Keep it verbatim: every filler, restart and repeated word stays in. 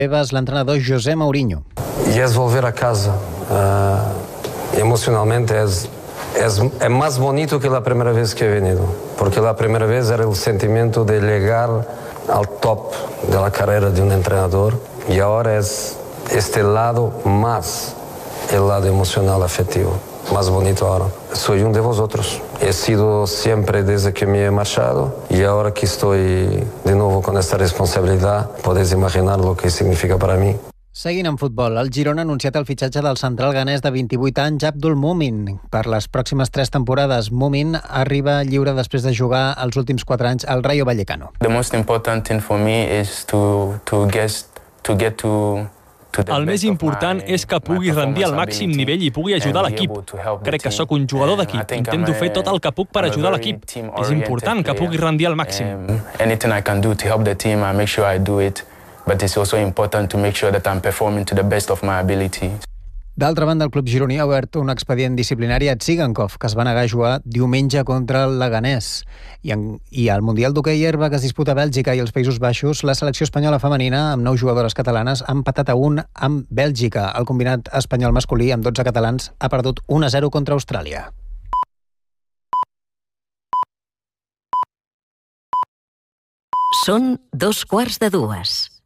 Tebas, l'entrenador José Mourinho. Y es volver a casa. Uh, emocionalmente es, es, es más bonito que la primera vez que he venido, porque la primera vez era el sentimiento de llegar al top de la carrera de un entrenador, y ahora es este lado más, el lado emocional afectivo, más bonito ahora. Soy uno de vosotros. He sido siempre desde que me he marchado, y ahora que estoy de nuevo con esta responsabilidad, podéis imaginar lo que significa para mí. Seguint en futbol, el Girona ha anunciat el fitxatge del central ghanès de vint-i-vuit anys, Abdul Mumin. Per les pròximes tres temporades, Mumin arriba lliure després de jugar els últims quatre anys al Rayo Vallecano. The most important thing for me is to to get to get to El més important és que pugui rendir al màxim nivell i pugui ajudar l'equip. Crec que sóc un jugador d'equip. Intento fer tot el que puc per ajudar l'equip. És important que pugui rendir al màxim. Anything I can do to help the team, I make sure I do it. But it's also important to make sure that I'm performing to the best of my ability. D'altra banda, el club gironí ha obert un expedient disciplinari a Tsigankov, que es va negar a jugar diumenge contra el Leganés. I, en, i al Mundial d'Hoquei Herba, que es disputa a Bèlgica i els Països Baixos, la selecció espanyola femenina, amb nou jugadores catalanes, ha empatat a un amb Bèlgica. El combinat espanyol masculí, amb dotze catalans, ha perdut un a zero contra Austràlia. Són dos quarts de dues.